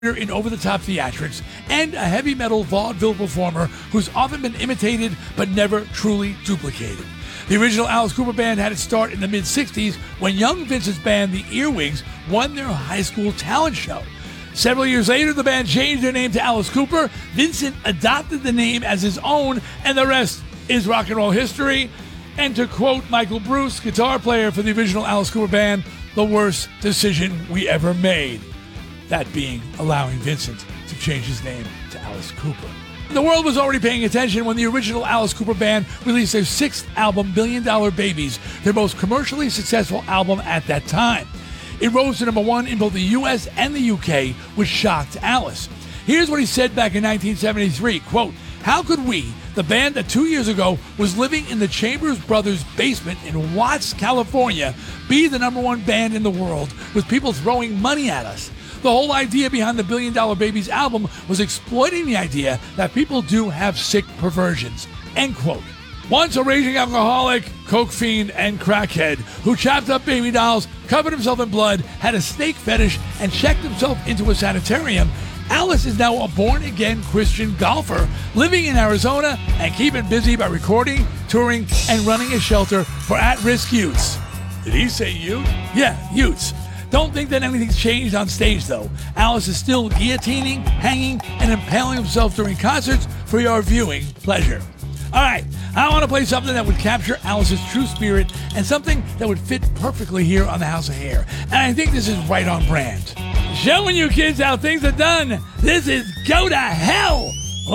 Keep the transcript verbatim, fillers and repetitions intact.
in over-the-top theatrics, and a heavy metal vaudeville performer who's often been imitated but never truly duplicated. The original Alice Cooper Band had its start in the mid-sixties when young Vincent's band, the Earwigs, won their high school talent show. Several years later, the band changed their name to Alice Cooper. Vincent adopted the name as his own, and the rest is rock and roll history. And to quote Michael Bruce, guitar player for the original Alice Cooper Band, the worst decision we ever made. That being allowing Vincent to change his name to Alice Cooper. The world was already paying attention when the original Alice Cooper Band released their sixth album, Billion Dollar Babies, their most commercially successful album at that time. It rose to number one in both the U S and the U K, which shocked Alice. Here's what he said back in nineteen seventy-three, quote, "How could we, the band that two years ago was living in the Chambers Brothers' basement in Watts, California, be the number one band in the world with people throwing money at us? The whole idea behind the Billion Dollar Babies album was exploiting the idea that people do have sick perversions." End quote. Once a raging alcoholic, coke fiend, and crackhead who chopped up baby dolls, covered himself in blood, had a snake fetish, and checked himself into a sanitarium, Alice is now a born-again Christian golfer living in Arizona and keeping busy by recording, touring, and running a shelter for at-risk youths. Did he say youth? Yeah, youths. Don't think that anything's changed on stage, though. Alice is still guillotining, hanging, and impaling himself during concerts for your viewing pleasure. All right, I want to play something that would capture Alice's true spirit and something that would fit perfectly here on the House of Hair. And I think this is right on brand. Showing you kids how things are done. This is Go to Hell